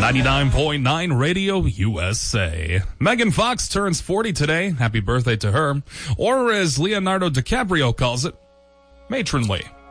99.9 Radio USA. Megan Fox turns 40 today. Happy birthday to her. Or as Leonardo DiCaprio calls it, matronly.